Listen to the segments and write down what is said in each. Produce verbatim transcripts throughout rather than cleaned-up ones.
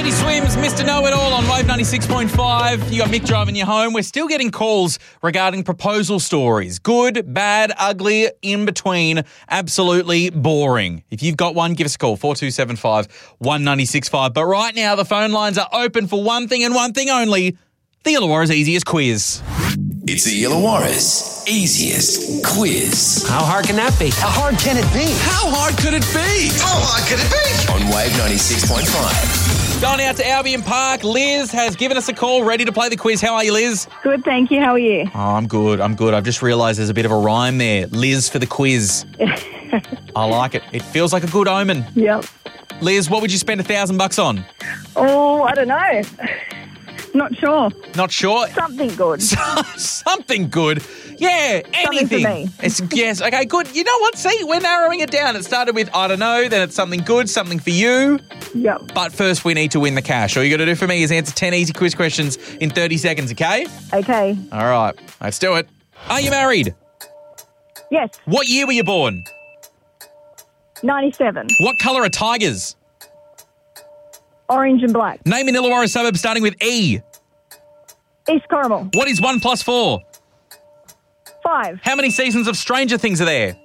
Teddy Swims, Mister Know-It-All on Wave ninety-six point five. You got Mick driving you home. We're still getting calls regarding proposal stories. Good, bad, ugly, in between, absolutely boring. If you've got one, give us a call, four two seven five, one nine six five. But right now, the phone lines are open for one thing and one thing only, the Illawarra's easiest quiz. It's the Illawarra's easiest quiz. How hard can that be? How hard can it be? How hard could it be? How hard could it be? On Wave ninety-six point five. Going out to Albion Park, Liz has given us a call, ready to play the quiz. How are you, Liz? Good, thank you. How are you? Oh, I'm good, I'm good. I've just realised there's a bit of a rhyme there. Liz for the quiz. I like it. It feels like a good omen. Yep. Liz, what would you spend a thousand bucks on? Oh, I don't know. Not sure. Not sure? Something good. Something good. Yeah, anything. Something for me. It's, yes, okay, good. You know what? See, we're narrowing it down. It started with, I don't know, then it's something good, something for you. Yep. But first, we need to win the cash. All you got to do for me is answer ten easy quiz questions in thirty seconds, okay? Okay. All right, let's do it. Are you married? Yes. What year were you born? ninety-seven. What colour are tigers? Orange and black. Name an Illawarra suburb starting with E. East Corrimal. What is one plus four? Five. How many seasons of Stranger Things are there?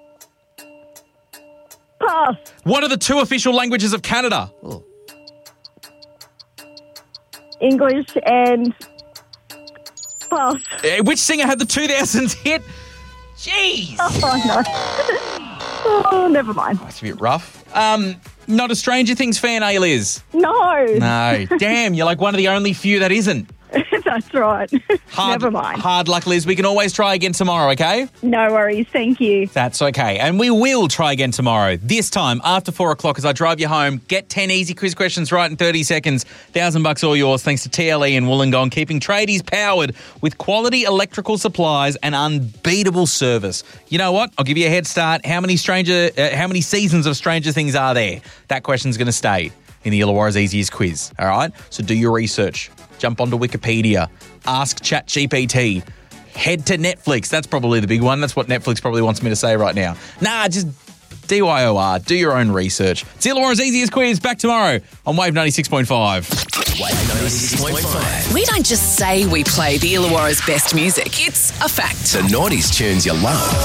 Pass. What are the two official languages of Canada? English and pass. Uh, which singer had the two thousands hit? Jeez. Oh, no. Oh, never mind. That's a bit rough. Um, not a Stranger Things fan, are you, Liz? No. No. Damn, you're like one of the only few that isn't. That's right. Hard, Never mind. Hard luck, Liz. We can always try again tomorrow, okay? No worries. Thank you. That's okay. And we will try again tomorrow. This time, after four o'clock, as I drive you home, get ten easy quiz questions right in thirty seconds. Thousand bucks all yours, thanks to T L E and Wollongong, keeping tradies powered with quality electrical supplies and unbeatable service. You know what? I'll give you a head start. How many Stranger, uh, how many seasons of Stranger Things are there? That question's going to stay in the Illawarra's easiest quiz, all right? So do your research. Jump onto Wikipedia. Ask ChatGPT. Head to Netflix. That's probably the big one. That's what Netflix probably wants me to say right now. Nah, just D Y O R. Do your own research. It's Illawarra's easiest quiz. Back tomorrow on Wave ninety-six point five. Wave ninety-six point five. We don't just say we play the Illawarra's best music. It's a fact. The noughties tunes you love.